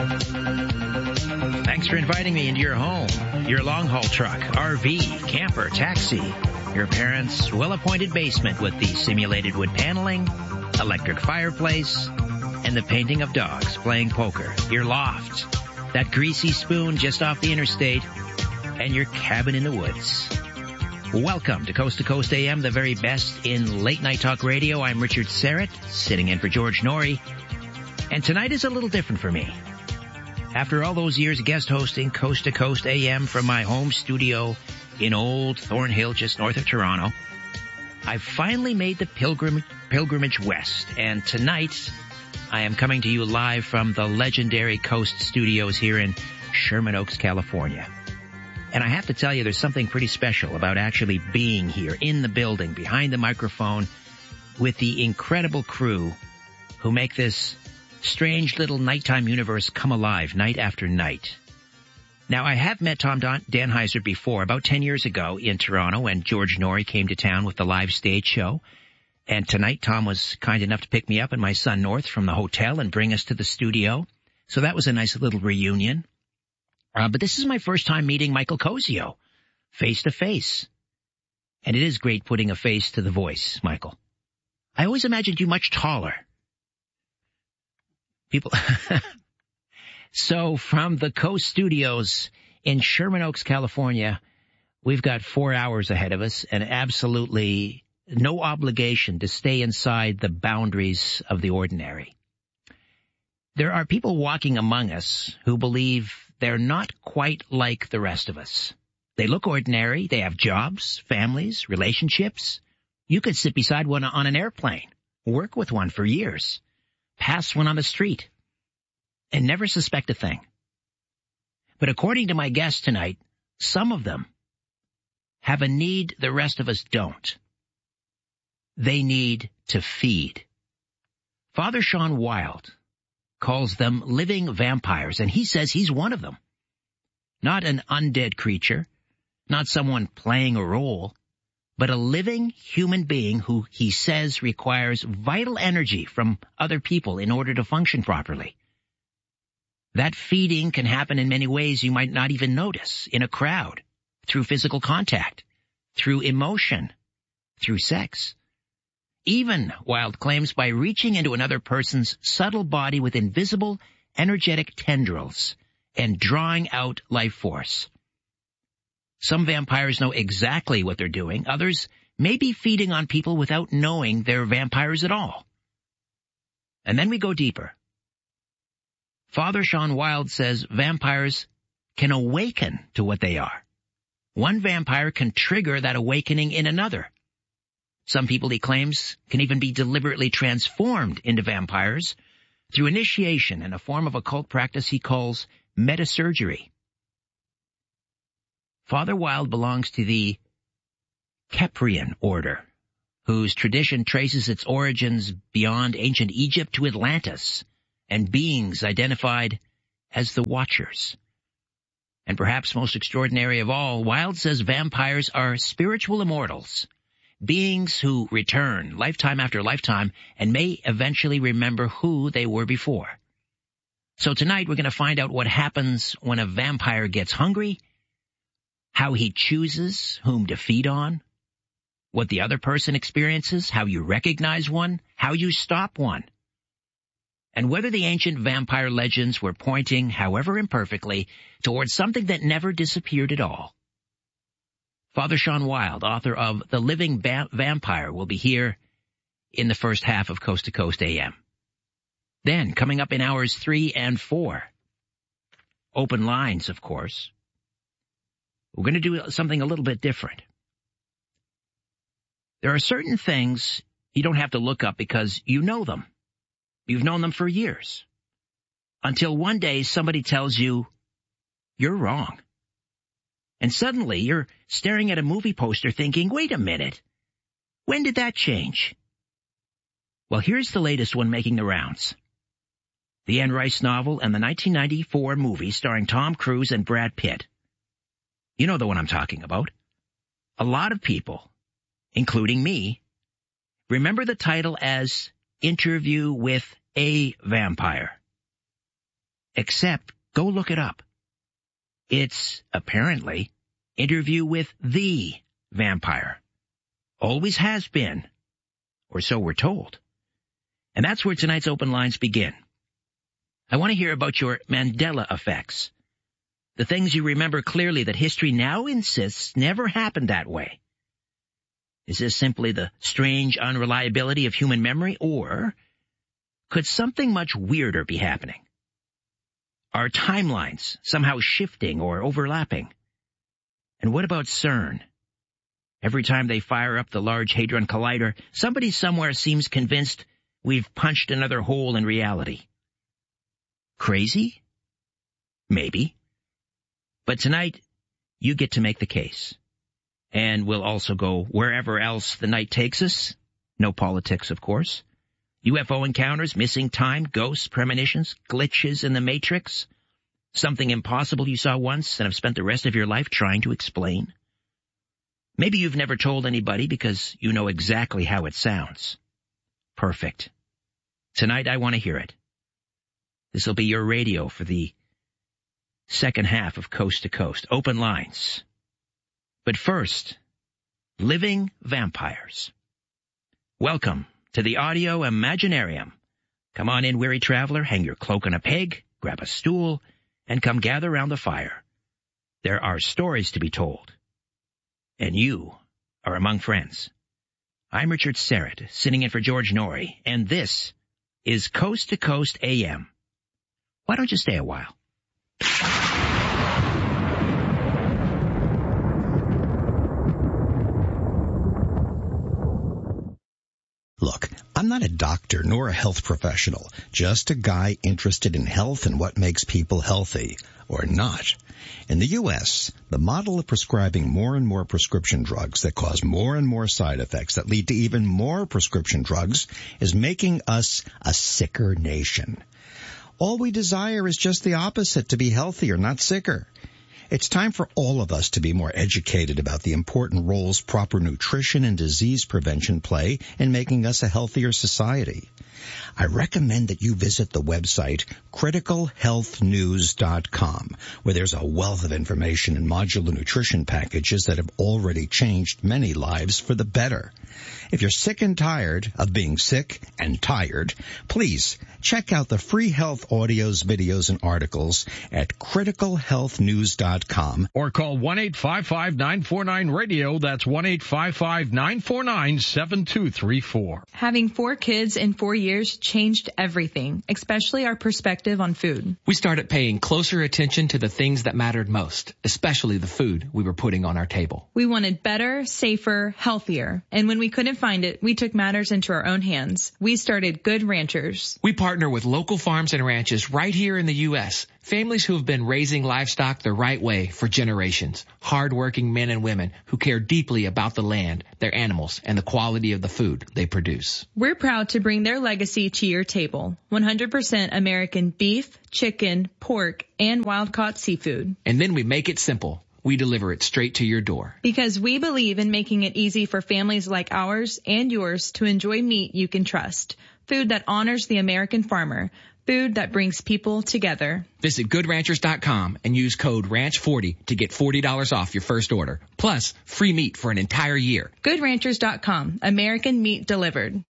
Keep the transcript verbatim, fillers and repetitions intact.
Thanks for inviting me into your home, your long-haul truck, R V, camper, taxi, your parents' well-appointed basement with the simulated wood paneling, electric fireplace, and the painting of dogs playing poker, your loft, that greasy spoon just off the interstate, and your cabin in the woods. Welcome to Coast to Coast A M, the very best in late-night talk radio. I'm Richard Serrett, sitting in for George Norrie, and tonight is a little different for me. After all those years guest hosting Coast to Coast A M from my home studio in Old Thornhill, just north of Toronto, I've finally made the pilgrim, pilgrimage west, and tonight I am coming to you live from the legendary Coast Studios here in Sherman Oaks, California. And I have to tell you, there's something pretty special about actually being here in the building, behind the microphone, with the incredible crew who make this strange little nighttime universe come alive night after night. Now, I have met Tom Danheiser before, about ten years ago in Toronto, when George Norrie came to town with the live stage show. And tonight, Tom was kind enough to pick me up and my son North from the hotel and bring us to the studio. So that was a nice little reunion. Uh, but this is my first time meeting Michael Cozio, face to face. And it is great putting a face to the voice, Michael. I always imagined you much taller. People. So from the Coast Studios in Sherman Oaks, California, we've got four hours ahead of us and absolutely no obligation to stay inside the boundaries of the ordinary. There are people walking among us who believe they're not quite like the rest of us. They look ordinary. They have jobs, families, relationships. You could sit beside one on an airplane, work with one for years, pass one on the street, and never suspect a thing. But according to my guest tonight, some of them have a need the rest of us don't. They need to feed. Father Sean Wild calls them living vampires, and he says he's one of them. Not an undead creature, not someone playing a role, but a living human being who he says requires vital energy from other people in order to function properly. That feeding can happen in many ways you might not even notice, in a crowd, through physical contact, through emotion, through sex. Even, Wild claims, by reaching into another person's subtle body with invisible, energetic tendrils and drawing out life force. Some vampires know exactly what they're doing. Others may be feeding on people without knowing they're vampires at all. And then we go deeper. Father Sean Wild says vampires can awaken to what they are. One vampire can trigger that awakening in another. Some people, he claims, can even be deliberately transformed into vampires through initiation in a form of occult practice he calls metasurgery. Father Wild belongs to the Keprian order, whose tradition traces its origins beyond ancient Egypt to Atlantis, and beings identified as the Watchers. And perhaps most extraordinary of all, Wild says vampires are spiritual immortals, beings who return lifetime after lifetime and may eventually remember who they were before. So tonight we're going to find out what happens when a vampire gets hungry, how he chooses whom to feed on, what the other person experiences, how you recognize one, how you stop one, and whether the ancient vampire legends were pointing, however imperfectly, towards something that never disappeared at all. Father Sean Wild, author of The Living ba- Vampire, will be here in the first half of Coast to Coast A M. Then, coming up in hours three and four, open lines, of course. We're going to do something a little bit different. There are certain things you don't have to look up because you know them. You've known them for years. Until one day somebody tells you, you're wrong. And suddenly you're staring at a movie poster thinking, wait a minute, when did that change? Well, here's the latest one making the rounds. The Anne Rice novel and the nineteen ninety-four movie starring Tom Cruise and Brad Pitt. You know the one I'm talking about. A lot of people, including me, remember the title as Interview with a Vampire. Except, go look it up. It's, apparently, Interview with the Vampire. Always has been, or so we're told. And that's where tonight's open lines begin. I want to hear about your Mandela effects. The things you remember clearly that history now insists never happened that way. Is this simply the strange unreliability of human memory, or could something much weirder be happening? Are timelines somehow shifting or overlapping? And what about CERN? Every time they fire up the Large Hadron Collider, somebody somewhere seems convinced we've punched another hole in reality. Crazy? Maybe. But tonight, you get to make the case. And we'll also go wherever else the night takes us. No politics, of course. U F O encounters, missing time, ghosts, premonitions, glitches in the Matrix. Something impossible you saw once and have spent the rest of your life trying to explain. Maybe you've never told anybody because you know exactly how it sounds. Perfect. Tonight I want to hear it. This will be your radio for the second half of Coast to Coast. Open lines. But first, living vampires. Welcome to the Audio Imaginarium. Come on in, weary traveler, hang your cloak on a peg, grab a stool, and come gather round the fire. There are stories to be told. And you are among friends. I'm Richard Serrett, sitting in for George Norrie, and this is Coast to Coast A M. Why don't you stay a while? Look, I'm not a doctor nor a health professional, just a guy interested in health and what makes people healthy, or not. In the U S, the model of prescribing more and more prescription drugs that cause more and more side effects that lead to even more prescription drugs is making us a sicker nation. All we desire is just the opposite, to be healthier, not sicker. It's time for all of us to be more educated about the important roles proper nutrition and disease prevention play in making us a healthier society. I recommend that you visit the website critical health news dot com, where there's a wealth of information and modular nutrition packages that have already changed many lives for the better. If you're sick and tired of being sick and tired, please check out the free health audios, videos, and articles at critical health news dot com. Or call one eight five five, nine four nine, radio. That's one eight five five, nine four nine, seven two three four. Having four kids in four years changed everything, especially our perspective on food. We started paying closer attention to the things that mattered most, especially the food we were putting on our table. We wanted better, safer, healthier. And when we couldn't find it, we took matters into our own hands. We started Good Ranchers. We partner with local farms and ranches right here in the U S, families who have been raising livestock the right way for generations. Hard-working men and women who care deeply about the land, their animals, and the quality of the food they produce. We're proud to bring their legacy to your table. one hundred percent American beef, chicken, pork, and wild-caught seafood. And then we make it simple. We deliver it straight to your door. Because we believe in making it easy for families like ours and yours to enjoy meat you can trust. Food that honors the American farmer. Food that brings people together. Visit good ranchers dot com and use code ranch forty to get forty dollars off your first order. Plus, free meat for an entire year. good ranchers dot com. American meat delivered.